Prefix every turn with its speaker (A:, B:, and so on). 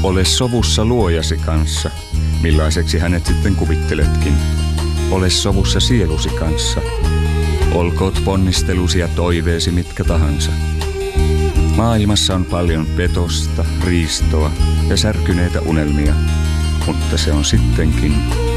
A: Ole sovussa luojasi kanssa, millaiseksi hänet sitten kuvitteletkin. Ole sovussa sielusi kanssa. Olkoot ponnistelusi ja toiveesi mitkä tahansa. Maailmassa on paljon petosta, riistoa ja särkyneitä unelmia, mutta se on sittenkin